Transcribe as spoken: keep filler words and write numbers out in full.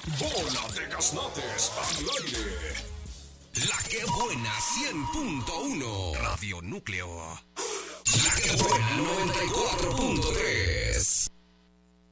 Bola de gaznates al aire. La que buena cien punto uno. Radio Núcleo. La que buena noventa y cuatro punto tres.